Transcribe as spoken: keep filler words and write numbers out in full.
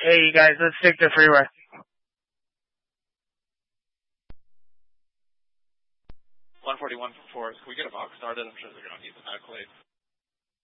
hey, you guys, let's take the freeway. one forty-one for Forest. Can we get a box started? I'm sure they're going to need the medical aid.